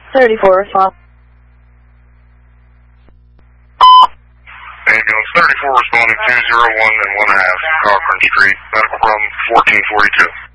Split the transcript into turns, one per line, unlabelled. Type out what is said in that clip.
34 respond.
Ambulance 34 responding 201 and 1.5, Cochran Street, medical problem 1442.